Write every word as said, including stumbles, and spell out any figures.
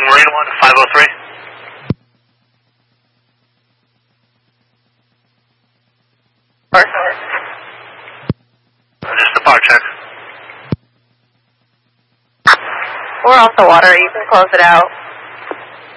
Marine one, five oh three. Just the park check. We're off the water. You can close it out.